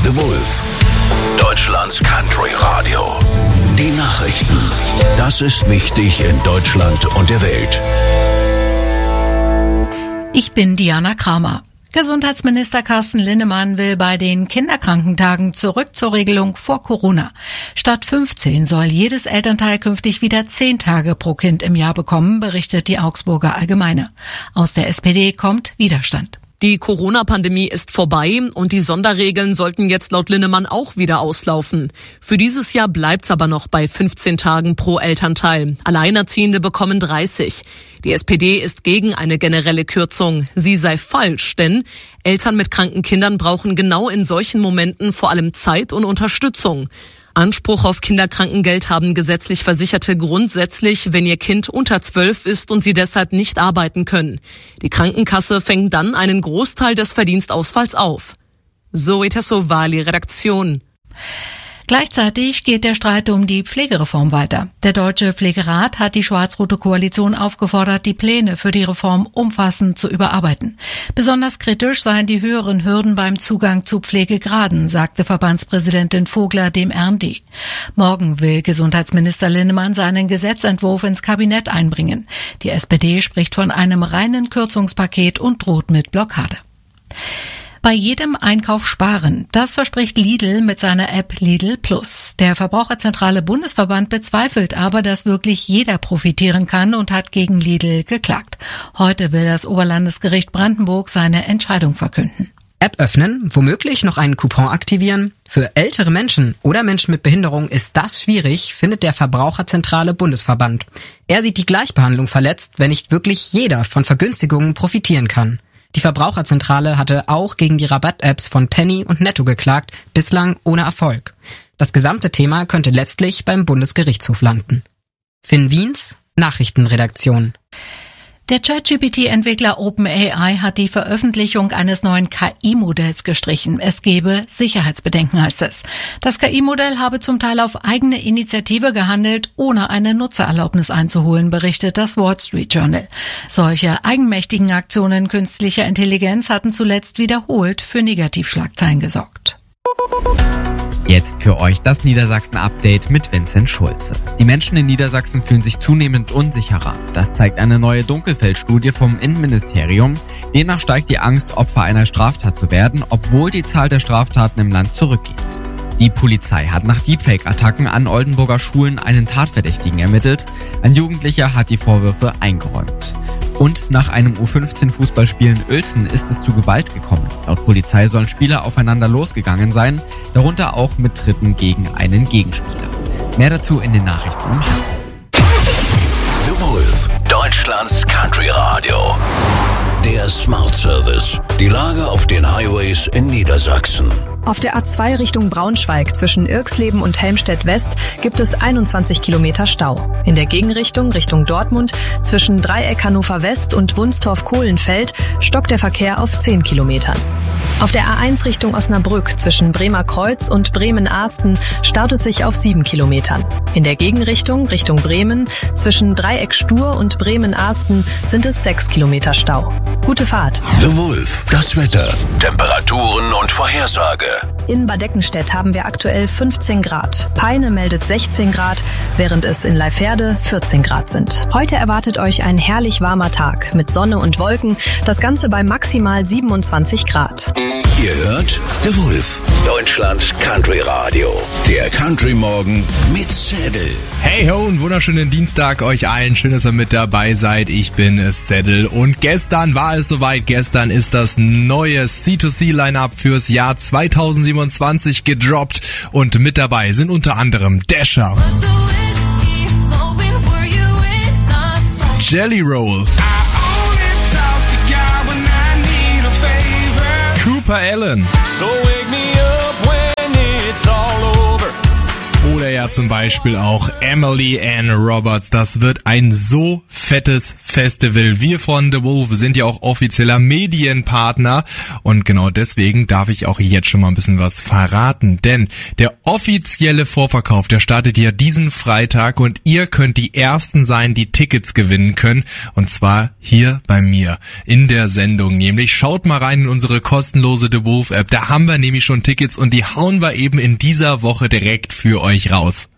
The Wolf, Deutschlands Country Radio. Die Nachrichten. Das ist wichtig in Deutschland und der Welt. Ich bin Diana Kramer. Gesundheitsminister Carsten Linnemann will bei den Kinderkrankentagen zurück zur Regelung vor Corona. Statt 15 soll jedes Elternteil künftig wieder 10 Tage pro Kind im Jahr bekommen, berichtet die Augsburger Allgemeine. Aus der SPD kommt Widerstand. Die Corona-Pandemie ist vorbei und die Sonderregeln sollten jetzt laut Linnemann auch wieder auslaufen. Für dieses Jahr bleibt's aber noch bei 15 Tagen pro Elternteil. Alleinerziehende bekommen 30. Die SPD ist gegen eine generelle Kürzung. Sie sei falsch, denn Eltern mit kranken Kindern brauchen genau in solchen Momenten vor allem Zeit und Unterstützung. Anspruch auf Kinderkrankengeld haben gesetzlich Versicherte grundsätzlich, wenn ihr Kind unter 12 ist und sie deshalb nicht arbeiten können. Die Krankenkasse fängt dann einen Großteil des Verdienstausfalls auf. Zoe Tassovali, Redaktion. Gleichzeitig geht der Streit um die Pflegereform weiter. Der Deutsche Pflegerat hat die schwarz-rote Koalition aufgefordert, die Pläne für die Reform umfassend zu überarbeiten. Besonders kritisch seien die höheren Hürden beim Zugang zu Pflegegraden, sagte Verbandspräsidentin Vogler dem RND. Morgen will Gesundheitsminister Linnemann seinen Gesetzentwurf ins Kabinett einbringen. Die SPD spricht von einem reinen Kürzungspaket und droht mit Blockade. Bei jedem Einkauf sparen. Das verspricht Lidl mit seiner App Lidl Plus. Der Verbraucherzentrale Bundesverband bezweifelt aber, dass wirklich jeder profitieren kann und hat gegen Lidl geklagt. Heute will das Oberlandesgericht Brandenburg seine Entscheidung verkünden. App öffnen, womöglich noch einen Coupon aktivieren? Für ältere Menschen oder Menschen mit Behinderung ist das schwierig, findet der Verbraucherzentrale Bundesverband. Er sieht die Gleichbehandlung verletzt, wenn nicht wirklich jeder von Vergünstigungen profitieren kann. Die Verbraucherzentrale hatte auch gegen die Rabatt-Apps von Penny und Netto geklagt, bislang ohne Erfolg. Das gesamte Thema könnte letztlich beim Bundesgerichtshof landen. Finn Wiens, Nachrichtenredaktion. Der ChatGPT-Entwickler OpenAI hat die Veröffentlichung eines neuen KI-Modells gestrichen. Es gebe Sicherheitsbedenken, heißt es. Das KI-Modell habe zum Teil auf eigene Initiative gehandelt, ohne eine Nutzererlaubnis einzuholen, berichtet das Wall Street Journal. Solche eigenmächtigen Aktionen künstlicher Intelligenz hatten zuletzt wiederholt für Negativschlagzeilen gesorgt. Jetzt für euch das Niedersachsen-Update mit Vincent Schulze. Die Menschen in Niedersachsen fühlen sich zunehmend unsicherer. Das zeigt eine neue Dunkelfeld-Studie vom Innenministerium. Demnach steigt die Angst, Opfer einer Straftat zu werden, obwohl die Zahl der Straftaten im Land zurückgeht. Die Polizei hat nach Deepfake-Attacken an Oldenburger Schulen einen Tatverdächtigen ermittelt. Ein Jugendlicher hat die Vorwürfe eingeräumt. Und nach einem U15-Fußballspiel in Uelzen ist es zu Gewalt gekommen. Laut Polizei sollen Spieler aufeinander losgegangen sein, darunter auch mit Tritten gegen einen Gegenspieler. Mehr dazu in den Nachrichten um halb. The Wolf, Deutschlands Country Radio. Der Smart Service. Die Lage auf den Highways in Niedersachsen. Auf der A2 Richtung Braunschweig zwischen Irxleben und Helmstedt-West gibt es 21 Kilometer Stau. In der Gegenrichtung Richtung Dortmund zwischen Dreieck Hannover West und Wunstorf-Kohlenfeld stockt der Verkehr auf 10 Kilometern. Auf der A1 Richtung Osnabrück zwischen Bremer Kreuz und Bremen-Ahsten staut es sich auf 7 Kilometern. In der Gegenrichtung Richtung Bremen zwischen Dreieck Stur und Bremen-Ahsten sind es 6 Kilometer Stau. Gute Fahrt. The Wolf, das Wetter, Temperaturen und Vorhersage. In Bad Eckenstedt haben wir aktuell 15 Grad. Peine meldet 16 Grad, während es in Leiferde 14 Grad sind. Heute erwartet euch ein herrlich warmer Tag mit Sonne und Wolken, das Ganze bei maximal 27 Grad. Ihr hört The Wolf, Deutschlands Country Radio. Der Country Morgen mit Saddle. Hey ho, einen wunderschönen Dienstag euch allen. Schön, dass ihr mit dabei seid. Ich bin Saddle und gestern war es soweit. Gestern ist das neue C2C-Line-Up fürs Jahr 2027 gedroppt und mit dabei sind unter anderem Dasher, Jelly Roll, Cooper Allen Oder ja zum Beispiel auch Emily Ann Roberts. Das wird ein so fettes Festival. Wir von The Wolf sind ja auch offizieller Medienpartner und genau deswegen darf ich auch jetzt schon mal ein bisschen was verraten. Denn der offizielle Vorverkauf, der startet ja diesen Freitag und ihr könnt die Ersten sein, die Tickets gewinnen können. Und zwar hier bei mir in der Sendung. Nämlich schaut mal rein in unsere kostenlose The Wolf App. Da haben wir nämlich schon Tickets und die hauen wir eben in dieser Woche direkt für euch raus.